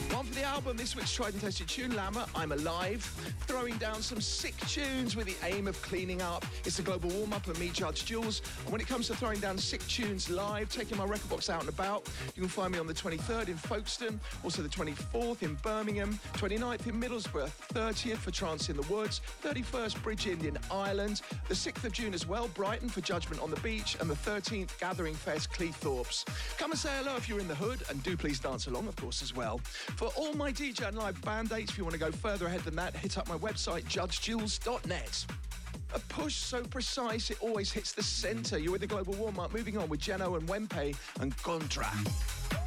One for the album, this week's tried and tested tune, Lammer, I'm Alive. Throwing down some sick tunes with the aim of cleaning up. It's a global warm-up of me, Judge Jules. And when it comes to throwing down sick tunes live, taking my record box out and about, you can find me on the 23rd in Folkestone, also the 24th in Birmingham, 29th in Middlesbrough, 30th for Trance in the Woods, 31st Bridge End in Ireland, the 6th of June as well, Brighton for Judgment on the Beach, and the 13th Gathering Fest, Cleethorpes. Come and say hello if you're in the hood, and do please dance along, of course, as well. For all my DJ and live band dates, if you want to go further ahead than that, hit up my website, judgejules.net. A push so precise it always hits the centre. You're with the global warm-up. Moving on with Geno and Wempe and Gondra.